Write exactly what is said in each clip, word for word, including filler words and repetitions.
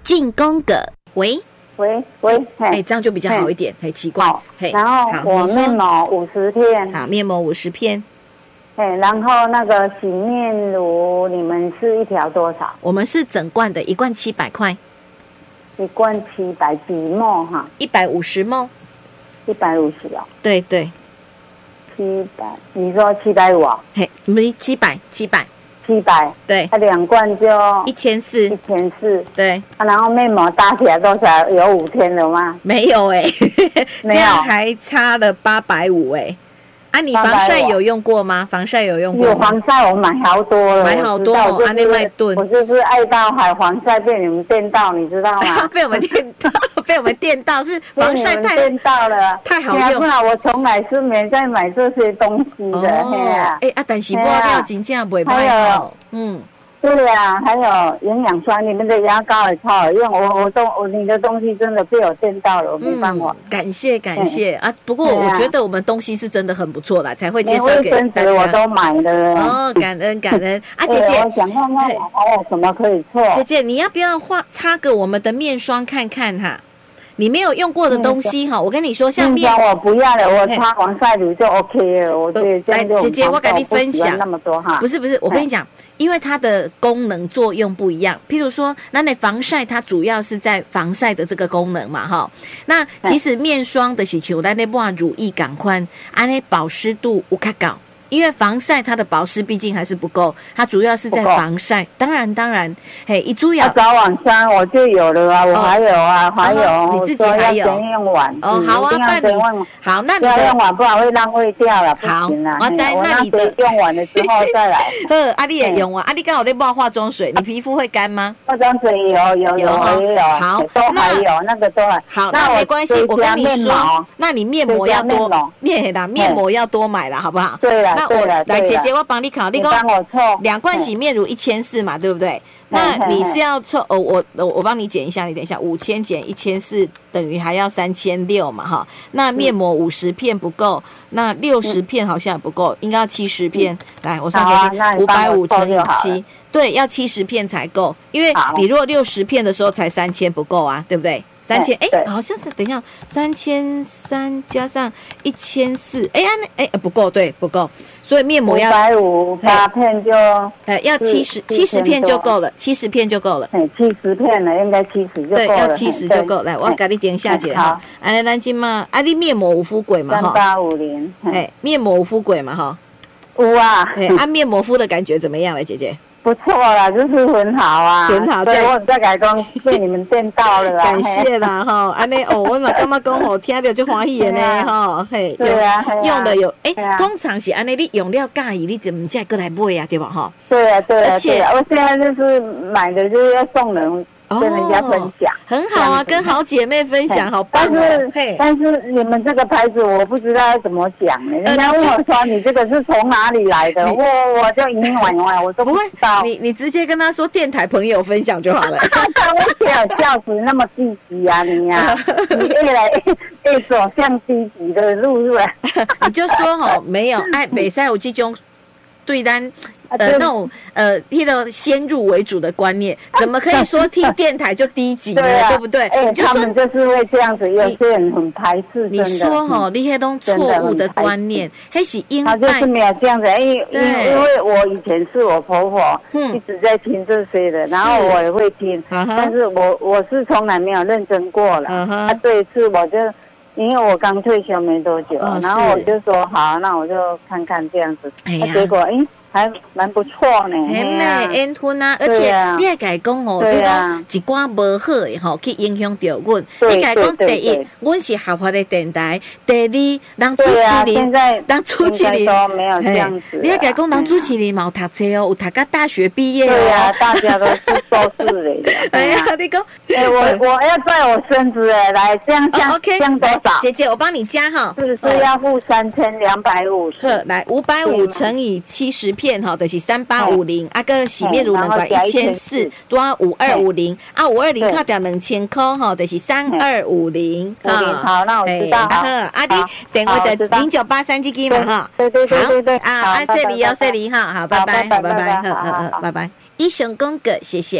进攻个，喂喂喂， 哎、欸，这样就比较好一点，很奇怪。嘿， 然后我面膜五十片， 好，面膜五十片。 哎，然后那个洗面乳，你们是一条多少？ 我们是整罐的，一罐七百块。 一罐七百几沫哈？ 一百五十沫。 一百五十哦。 对对。 七百，你说七百五啊？ 嘿，没七百，七百。 七百， 对， 它两罐就一千四， 一千四， 对、 啊。然后面膜搭起来多少？有五天了吗？ 没有哎、欸， 没有， 这样还差了八百五哎。啊，你防晒有用过吗？防晒有用过吗？ 有防晒，我买好多了， 买好多哦。安内麦顿， 我就是爱到海防晒被你们电到，你知道吗？ 被我们电到，被我们电到，是防晒太电到了， 太好用。 不然我从来是没在买这些东西的。 哦，哎啊，但是不要真正袂歹哦。嗯。 对呀、啊，还有营养霜，你们的牙膏也超好用。我我都我你的东西真的被我电到了，我没办法。 嗯、感谢感谢啊！不过我觉得我们东西是真的很不错啦，才会介绍给大家。 我都买了。 哦，感恩感恩啊，姐姐， 我想看看还有什么可以做。 姐姐，你要不要画擦个我们的面霜看看哈？你没有用过的东西哈，我跟你说，像面霜我不要了，我擦防晒乳就 OK 了。我觉得这样就姐姐，我跟你分享那么多哈， 不是不是，我跟你讲，因为它的功能作用不一样。譬如说，那你防晒它主要是在防晒的这个功能嘛哈。那其实面霜的是像咱那抹乳液同款，安尼保湿度有较高。因为防晒它的保湿毕竟还是不够，它主要是在防晒。当然当然，嘿，一注意。 早晚霜我就有了啊，我还有啊，哦、还有、哦。 你自己还有。 先用完。 哦，好啊，那你好，那你要用完，不然会浪费掉了，不行啊。 我在那你的用完了之后再来。 呵，啊，你也用啊，啊，你刚好在抹化妆水，你皮肤会干吗？ 化妆水有有有有有， 好， 都还有那个都还。 好，那没关系，我跟你说，那你面膜要多面啦，面膜要多买了，好不好？ 对了。 那我来，姐姐，我帮你考， 你帮我凑两罐洗面乳一千四嘛，对不对？那你是要凑哦，我我帮你减一下，你等一下，五千减一千四等于还要三千六嘛，哈。那面膜五十片不够，那六十片好像也不够，应该要七十片。来，我算给你，五百五乘以七，对，要七十片才够，因为你如果六十片的时候才三千不够啊，对不对？三千哎，好像是等一下，三千三加上一千四，哎呀，哎不够，对，不够，所以面膜要五百五八片就， 呃，要七十七十片就够了，七十片就够了， 哎，七十片了，应该七十就够了， 对，要七十就够。来，我给你点下姐哈，哎，咱今嘛，啊，你面膜有敷过嘛哈？ 三八五零， 哎，面膜有敷过嘛哈？ 有啊， 哎，按面膜敷的感觉怎么样了，姐姐？ 不错啦，就是很好啊， 很好。 所以我在改工被你们电到了啦， 感谢啦哈。安尼哦，我嘛感觉讲吼，听到就欢喜的呢哈。嘿， 对啊， 用的有哎，通常是安尼，你用了介意，你怎么再过来买啊？对吧哈？ 对啊，对啊，而且我现在就是买的就是要送人。跟人家分享、哦、 很好啊，跟好姐妹分享，好棒、哦。 但是，但是你们这个牌子我不知道要怎么讲呢？人家问我说你这个是从哪里来的，我我就一晚晚我都不知道。 你你直接跟他说电台朋友分享就好了。 我没有笑死那么低级啊你呀、啊，你越来越走向低级的路是吧？ 你就说哈、哦，没有爱北塞有这种对单。呃，那种呃，那个先入为主的观念，怎么可以说听电台就低级呢？对, 啊、对不对？ 哎、欸，他们就是会这样子，有些人很排斥。 你说哈、哦，你那种错误的观念，还是因为他就是没有这样子，因为因为因为我以前是我婆婆、嗯、一直在听这些的，然后我也会听，但是我我是从来没有认真过了。啊，这一次我就。因为我刚退休没多久，哦、然后我就说好，那我就看看这样子。哎呀，结果哎。欸还蛮不错呢， 很美缘分啊！而且你还甲伊讲哦，这个一寡无好的吼，去影响到阮。你甲伊讲，第一，阮是合法的电台；第二，人主持人，人主持人都没有这样子。 你还甲伊讲，人主持人嘛有读册哦，有读到大学毕业哦。 对啊，大家都是硕士类的。 哎呀，你讲， 哎，我我要在我孙子哎，来这样这样这样多少？ 姐姐，我帮你加哈， 是不是要付三千两百五十？ 来，五百五乘以七十。片吼，就是三八五零，啊个洗面乳两罐一千四，多五二五零，啊五二零扣掉两千块吼，就是三二五零。 好，那我知道。好， 啊你电话的零九八三这支嘛哈。 对对对对对。 啊，按这里哦，这里哈，好，拜拜，拜拜，好好好，拜拜。以上公告，谢谢。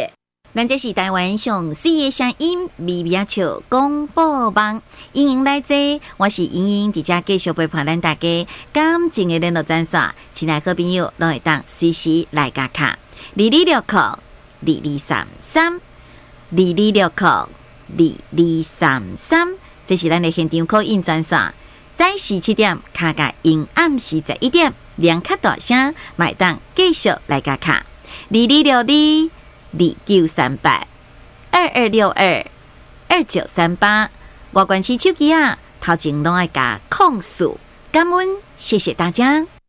咱这是台湾上四个声音微微笑广播网，欢迎来坐，我是莹莹，伫遮继续陪伴咱大家感情的联络专线，亲爱好朋友都会当随时来加卡，二二六扣二二三三，二二六扣二二三三，这是咱的现场call in专线，早时七点卡甲因暗时十一点，两卡大声，买当继续来加卡，二二六二。二九三八二二六二二九三八，我关起手机啊，头前拢爱加控诉，感恩，谢谢大家。